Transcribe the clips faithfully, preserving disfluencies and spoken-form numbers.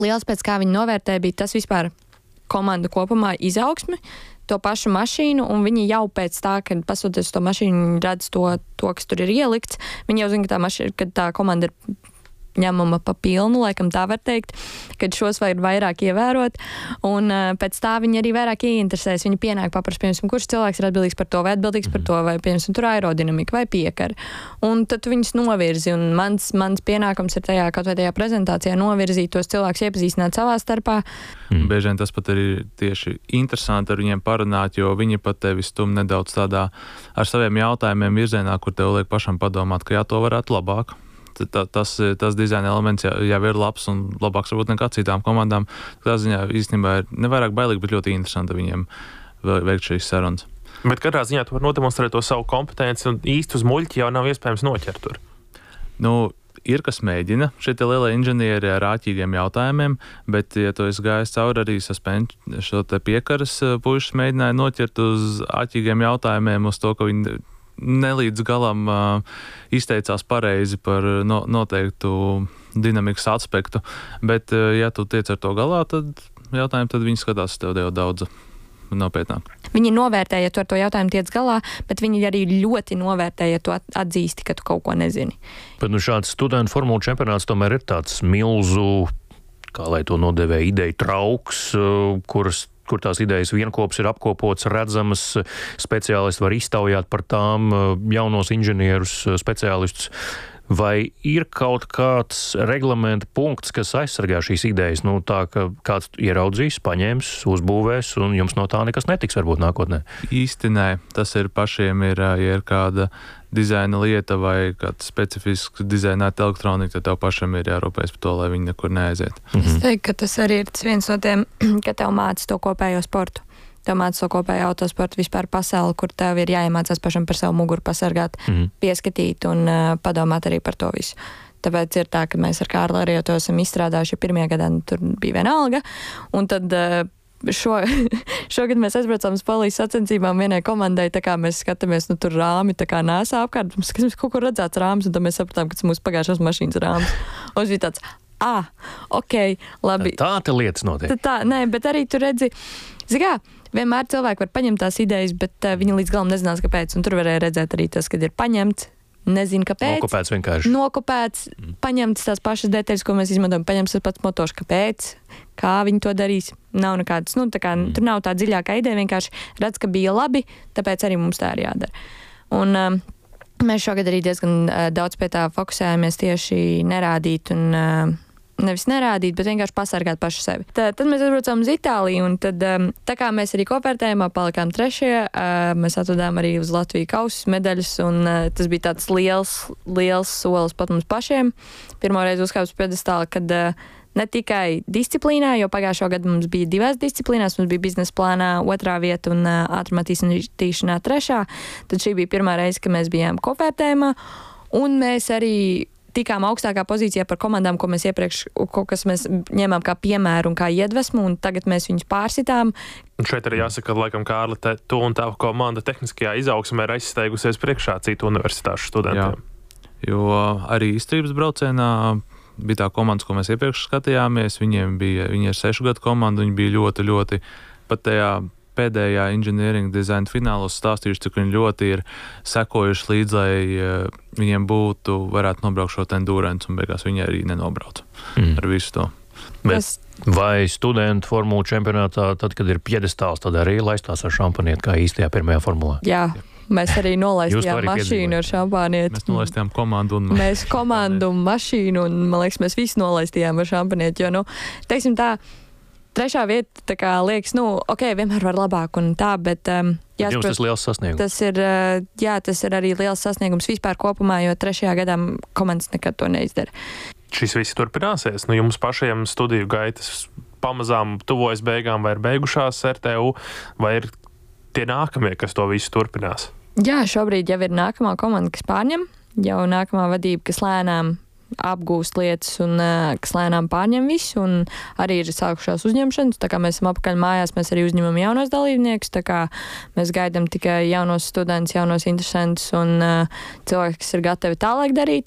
liels pēc kā viņi novērtēja, bija tas vispār komanda kopumā izaugsmi, to pašu mašīnu, un viņi jau pēc tā, kad pasoties to mašīnu, redz to, to, kas tur ir ielikts, viņi jau zina, ka tā, mašīna, ka tā komanda ir ņemama pa pilnu, laikam tā var teikt, kad šos vajag vairāk ievērot, un uh, pēc tā viņi arī vairāk ieinteresēs, viņi pienāk papras, piemēram, kurš cilvēks ir atbildīgs par to, vai atbildīgs par to, vai, piemēram, tur aerodinamika vai piekara. Un tad tu viņus novirzi, un mans, mans pienākums ir tajā, kaut vai tajā prezentācijā novirzīt tos cilvēkus, iepazīstināt savā starpā. Mm. Bieži vien tas pat ir tieši interesanti ar viņiem parunāt, jo viņi pat tevi stum nedaudz tādā ar saviem jautājumiem virzienā, kur tev liek pašam padomāt, ka jā, to varētu labāk. Tas, tas dizaina elements jau, jau ir labs un labāks varbūt nekā citām komandām. Tā ziņā īstenībā ir nevairāk bailīgi, bet ļoti interesanti viņiem veikt šīs sarunas. Bet katrā ziņā tu var nodemonstrēt to savu kompetenci un īsti uz muļķi jau nav iespējams noķert tur. Nu, ir, kas mēģina šie lielie inženieri ar āķīgiem jautājumiem, bet, ja tu esi gājis cauri arī suspenč, šo te piekaras puišas mēģināja noķert uz āķīgiem jautājumiem, uz to, ka viņi nelīdz galam uh, izteicās pareizi par no, noteiktu dinamikas aspektu, bet, uh, ja tu tiec ar to galā, tad jautājumu, tad viņi skatās tev jau daudz nopietnāk. Viņi novērtē, ja tu ar to jautājumu tiec galā, bet viņi arī ļoti novērtē, ja tu atzīsti, ka tu kaut ko nezini. Bet nu šāds studentu formulu čempionāts tomēr ir tāds milzu, kā lai to nodevē, ideju trauks, kuras kur tās idejas vienkops ir apkopots, redzamas, speciālisti var iztaujāt par tām jaunos inženierus, speciālistus. Vai ir kaut kāds reglamenta punkts, kas aizsargā šīs idejas? Nu, tā, ka kāds ieraudzīs, paņems, uzbūvēs, un jums no tā nekas netiks varbūt nākotnē? Īsti nē. Tas ir pašiem, ir, ja ir kāda dizaina lieta vai kāda specifiska dizainēta elektronika, tad tev pašam ir jārūpējas par to, lai viņi nekur neaiziet. Mhm. Es teiktu, ka tas arī ir tas viens no tiem, ka tev māca to kopējo sportu. Tev māca to kopēju autosportu vispār pasauli, kur tev ir jāiemācās pašam par savu muguru pasargāt, mm. pieskatīt un uh, padomāt arī par to visu. Tāpēc ir tā, ka mēs ar Kārli arī to esam izstrādājuši pirmajā gadā, tur bija viena alga, un tad uh, šo, šogad mēs aizbraucām uz polijas sacensībām vienai komandai, tā kā mēs skatāmies, nu tur rāmi tā kā nēsā apkārt, mums skatāmies kaut kur redzēts rāms, un tad mēs sapratām, ka tas mūsu pagājušās mašīnas rāms. Un viņš bija tāds, ah, ok, labi. Tā te lietas notiek. Tā, tā, nē, bet arī tu redzi, zikā, vienmēr cilvēki var paņemt tās idejas, bet uh, viņi līdz galam nezinās, kāpēc. Un tur varēja redzēt arī tas, kad ir paņemts, nezinu, kāpēc. Nokopēts vienkārši. Nokopēts, mm. paņemts tās pašas detaļas, ko mēs izmantojam, paņemts tas pats motors, kāpēc, kā viņi to darīs. Nav nekādas, nu, tā kā, mm. tur nav tā dziļākā ideja, vienkārši redz, ka bija labi, tāpēc arī mums tā ir jādara. Un um, mēs šogad arī diezgan uh, daudz pie tā fokusējāmies tieši nerādīt un uh, nevis nerādīt, bet vienkārši pasargāt pašu sevi. Tad, tad mēs atbraucām uz Itāliju, un tad, um, tā kā mēs arī kopvērtējumā palikām trešie, uh, mēs atvedām arī uz Latviju kausus medaļas, un uh, tas bija tāds liels, liels solis pat mums pašiem. Pirmo reizi uzkāpus pjedestāli, kad uh, ne tikai disciplīnā, jo pagājušo gadu mums bija divās disciplīnās, mums bija biznesa plānā otrā vieta un uh, ātrumā attīstīšanā trešā, tad šī bija pirmā reize, ka mēs bijām kopvērtējumā, un mēs arī tikām augstākā pozīcijā par komandām, ko mēs iepriekš, ko, kas mēs ņēmām kā piemēru un kā iedvesmu, un tagad mēs viņus pārsitām. Un šeit arī jāsaka, ka, laikam, Kārli, te, tu un tā komanda tehniskajā izaugsmē ir aizsteigusies priekšā citu universitāšu studentiem. Jā, jo arī izturības braucienā bija tā komandas, ko mēs iepriekš skatījāmies, viņiem bija, viņi ir sešu gadu komanda, viņi bija ļoti, ļoti pat tajā pēdējā inženieringa dizaina finālos stāstījuši, cik viņi ļoti ir sekojuši līdz, lai uh, viņiem būtu, varētu nobraukt šo endurance, un beigās viņi arī nenobrauc mm. ar visu to. Bet vai studentu formulu čempionātā, tad, kad ir pjedestāls, tad arī laistās ar šampanieti, kā īstajā pirmajā formulā? Jā. Mēs arī nolaistījām mašīnu ar šampanieti. Mēs nolaistījām komandu un mēs komandu un mašīnu, un, man liekas, mēs visi nolaistījām ar šampanieti, jo, nu, teiksim tā, trešā vieta, tā kā liekas, nu, ok, vienmēr var labāk un tā, bet um, jums tas liels sasniegums. Tas ir, uh, jā, tas ir arī liels sasniegums vispār kopumā, jo trešajā gadā komandas nekad to neizdara. Šis viss turpināsies, nu jums pašiem studiju gaitas pamazām tuvojas beigām vai ir beigušās R T U, vai ir tie nākamie, kas to visu turpinās? Jā, šobrīd jau ir nākamā komanda, kas pārņem, jau nākamā vadība, kas lēnām apgūst lietas un uh, kas lēnām pārņem visu, un arī ir sākušās uzņemšanas, tā kā mēs esam apakaļ mājās, mēs arī uzņemam jaunos dalībniekus, tā kā mēs gaidām tikai jaunos studentus, jaunos interesantus un uh, cilvēki, kas ir gatavi tālāk darīt,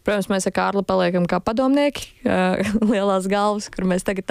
Protams, mēs ar Kārli paliekam kā padomnieki, lielās galvas, kur mēs tagad